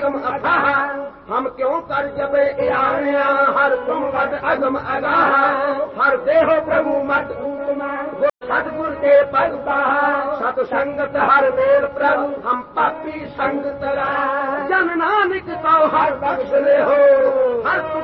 अगम अथाह हम क्यों कर जबे आया हर तुम पद अगम अगाह हर देहो प्रभु मत वो सतगुर के पद पाहा सत संगत हर मेल प्रभु हम पापी संग तरा जन नानक को हर बख्श ले हो हर